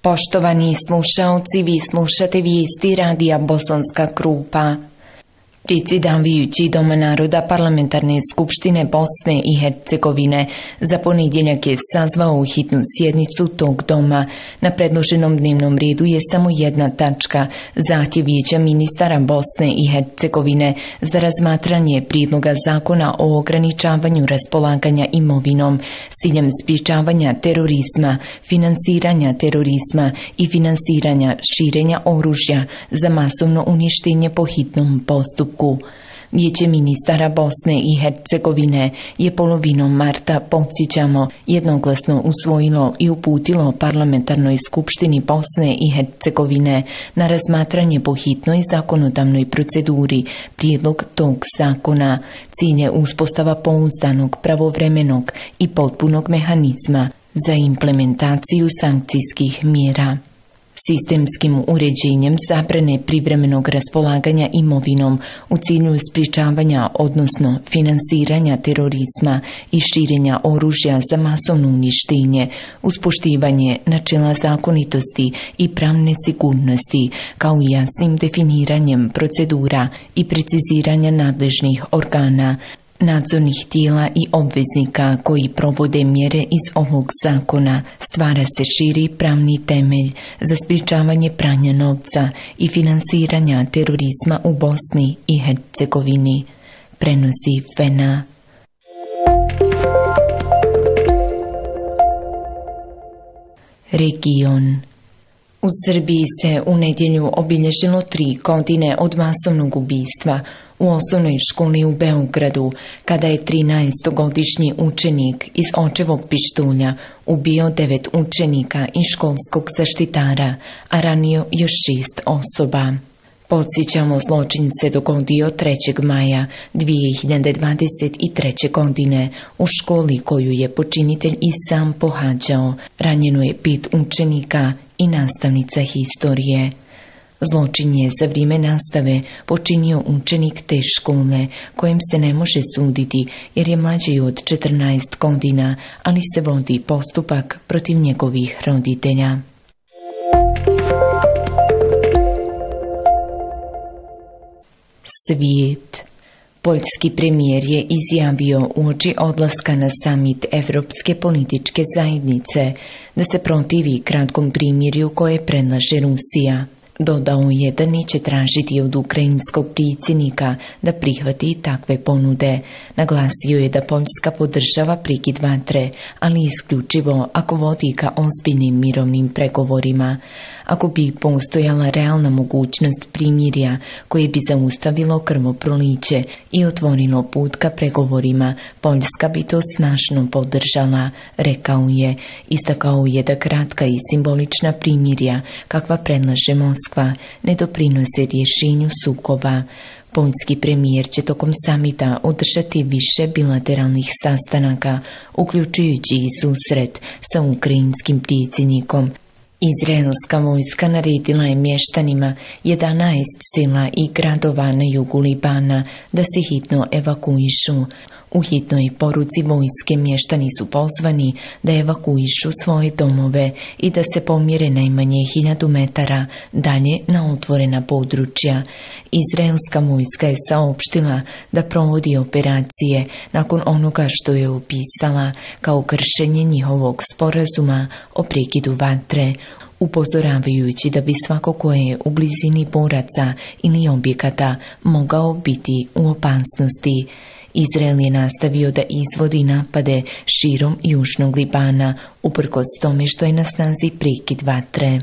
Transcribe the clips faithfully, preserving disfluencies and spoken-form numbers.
Poštovani slušaoci, vi slušate vijesti radija Bosanska Krupa. Predsjedavajući Doma naroda Parlamentarne skupštine Bosne i Hercegovine za ponedjeljak je sazvao hitnu sjednicu tog doma. Na predloženom dnevnom redu je samo jedna tačka, zahtjev Vijeća ministara Bosne i Hercegovine za razmatranje prijedloga zakona o ograničavanju raspolaganja imovinom s ciljem sprječavanja terorizma, finansiranja terorizma i finansiranja širenja oružja za masovno uništenje po hitnom postupku. Vijeće ministara Bosne i Hercegovine je polovinom marta, podsjećamo, jednoglasno usvojilo i uputilo Parlamentarnoj skupštini Bosne i Hercegovine na razmatranje po hitnoj zakonodavnoj proceduri prijedlog tog zakona. Cilj je uspostava pouzdanog, pravovremenog i potpunog mehanizma za implementaciju sankcijskih mjera. Sistemskim uređenjem zabrane privremenog raspolaganja imovinom u cilju sprječavanja, odnosno finansiranja terorizma i širenja oružja za masovno uništenje, uz poštivanje načela zakonitosti i pravne sigurnosti, kao i jasnim definiranjem procedura i preciziranja nadležnih organa, nadzornih tijela i obveznika koji provode mjere iz ovog zakona, stvara se širi pravni temelj za sprječavanje pranja novca i finansiranja terorizma u Bosni i Hercegovini, prenosi F E N A. Region. U Srbiji se u nedjelju obilježilo tri godine od masovnog ubistva u osnovnoj školi u Beogradu, kada je trinaestogodišnji učenik iz očevog pištolja ubio devet učenika i školskog zaštitara, a ranio još šest osoba. Podsjećamo, zločin se dogodio trećeg maja dvije hiljade dvadeset treće. godine u školi koju je počinitelj i sam pohađao. Ranjeno je pet učenika i nastavnica historije. Zločin je za vrijeme nastave počinio učenik te škole, kojem se ne može suditi jer je mlađi od četrnaest godina, ali se vodi postupak protiv njegovih roditelja. Svijet. Poljski premijer je izjavio uoči odlaska na samit Evropske političke zajednice da se protivi kratkom primirju koje predlaže Rusija. Dodao je da neće tražiti od ukrajinskog predsjednika da prihvati takve ponude. Naglasio je da Poljska podržava prekid vatre, ali isključivo ako vodi ka ozbiljnim mirovnim pregovorima. Ako bi postojala realna mogućnost primirja koje bi zaustavilo krvoproliće i otvorilo put ka pregovorima, Poljska bi to snažno podržala, rekao je. Istakao je da kratka i simbolična primirja, kakva predlaže Moskva, ne doprinose rješenju sukoba. Poljski premijer će tokom samita održati više bilateralnih sastanaka, uključujući i susret sa ukrajinskim predsjednikom. Izraelska vojska naredila je mještanima jedanaest sela i gradova na jugu Libana da se hitno evakuišu. U hitnoj poruci vojske mještani su pozvani da evakuišu svoje domove i da se pomjere najmanje hiljadu metara dalje na otvorena područja. Izraelska vojska je saopštila da provodi operacije nakon onoga što je opisala kao kršenje njihovog sporazuma o prekidu vatre, upozoravajući da bi svako ko je u blizini boraca ili objekata mogao biti u opasnosti. Izrael je nastavio da izvodi napade širom južnog Libana, uprkos tome što je na snazi prekid vatre.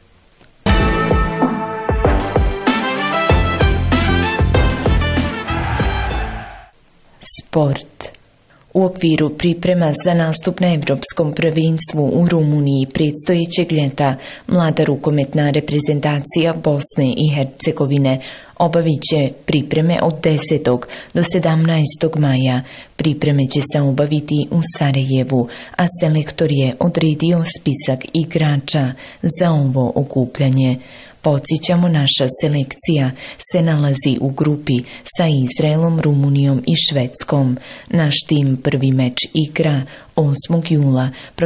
Sport. U okviru priprema za nastup na Evropskom prvenstvu u Rumuniji predstojećeg ljeta, mlada rukometna reprezentacija Bosne i Hercegovine obavit će pripreme od desetog do sedamnaestog maja. Pripreme će se obaviti u Sarajevu, a selektor je odredio spisak igrača za ovo okupljanje. Podsjećamo, naša selekcija se nalazi u grupi sa Izraelom, Rumunijom i Švedskom. Naš tim prvi meč igra osmog jula